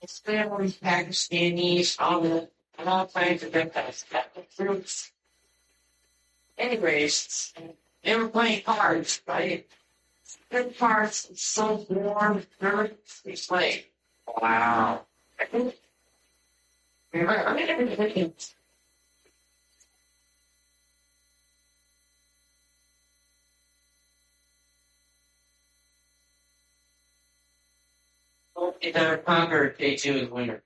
Families, Pakistanis, all kinds of different fruits. Anyways, they were playing cards, right? Good cards, it's so warm, it's like, wow. If they're conquered, K2 is winner.